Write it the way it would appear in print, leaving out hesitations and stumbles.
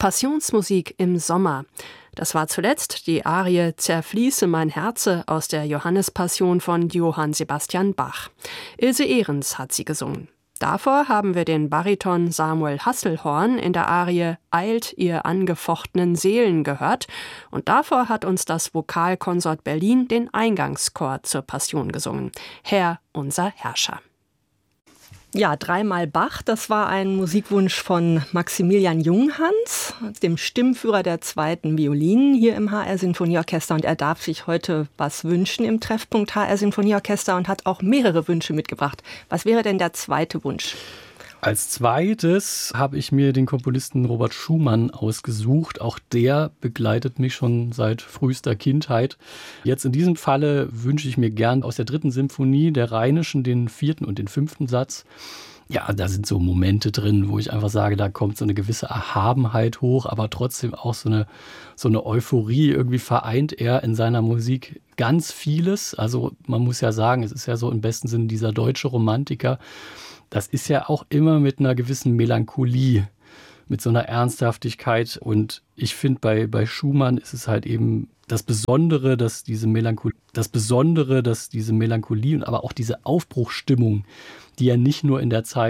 Passionsmusik im Sommer. Das war zuletzt die Arie Zerfließe mein Herze aus der Johannespassion von Johann Sebastian Bach. Ilse Ehrens hat sie gesungen. Davor haben wir den Bariton Samuel Hasselhorn in der Arie Eilt ihr angefochtenen Seelen gehört. Und davor hat uns das Vokalkonsort Berlin den Eingangschor zur Passion gesungen. Herr, unser Herrscher. Ja, dreimal Bach, das war ein Musikwunsch von Maximilian Junghans, dem Stimmführer der zweiten Violinen hier im HR Sinfonieorchester. Und er darf sich heute was wünschen im Treffpunkt HR Sinfonieorchester und hat auch mehrere Wünsche mitgebracht. Was wäre denn der zweite Wunsch? Als zweites habe ich mir den Komponisten Robert Schumann ausgesucht. Auch der begleitet mich schon seit frühester Kindheit. Jetzt in diesem Falle wünsche ich mir gern aus der 3. Symphonie der Rheinischen den 4. und den 5. Satz. Ja, da sind so Momente drin, wo ich einfach sage, da kommt so eine gewisse Erhabenheit hoch, aber trotzdem auch so eine Euphorie. Irgendwie vereint er in seiner Musik ganz vieles. Also man muss ja sagen, es ist ja so im besten Sinne dieser deutsche Romantiker. Das ist ja auch immer mit einer gewissen Melancholie, mit so einer Ernsthaftigkeit. Und ich finde, bei Schumann ist es halt eben das Besondere, dass diese Melancholie und aber auch diese Aufbruchsstimmung, die ja nicht nur in der Zeit